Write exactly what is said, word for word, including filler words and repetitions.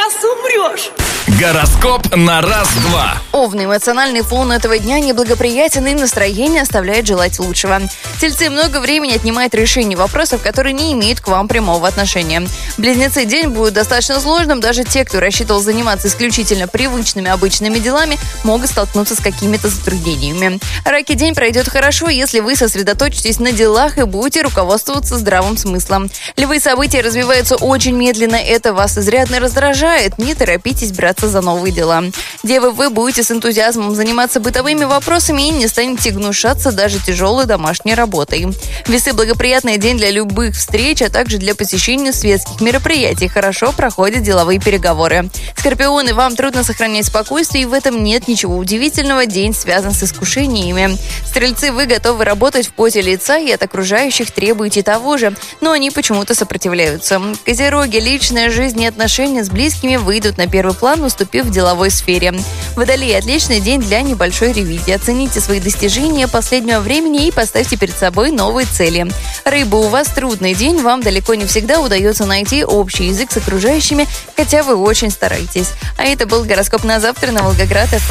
сейчас умрешь. Гороскоп на раз-два. Овны. Эмоциональный фон этого дня неблагоприятен, и настроение оставляет желать лучшего. Тельцы. Много времени отнимает решение вопросов, которые не имеют к вам прямого отношения. Близнецы. День будет достаточно сложным. Даже те, кто рассчитывал заниматься исключительно привычными обычными делами, могут столкнуться с какими-то затруднениями. Раки. День пройдет хорошо, если вы сосредоточитесь на делах и будете руководствоваться здравым смыслом. Львы. События развиваются очень медленно. Это вас изрядно раздражает. Не торопитесь браться за новые дела. Девы, вы будете с энтузиазмом заниматься бытовыми вопросами и не станете гнушаться даже тяжелой домашней работой. Весы. Благоприятный день для любых встреч, а также для посещения светских мероприятий. Хорошо проходят деловые переговоры. Скорпионы. Вам трудно сохранять спокойствие, и в этом нет ничего удивительного. День связан с искушениями. Стрельцы. Вы готовы работать в поте лица и от окружающих требуете того же, но они почему-то сопротивляются. Козероги. Личная жизнь и отношения с близкими выйдут на первый план, уступив в деловой сфере. Водолеи. Отличный день для небольшой ревизии. Оцените свои достижения последнего времени и поставьте перед собой новые цели. Рыбы. У вас трудный день, вам далеко не всегда удается найти общий язык с окружающими, хотя вы очень стараетесь. А это был гороскоп на завтра на Волгоград.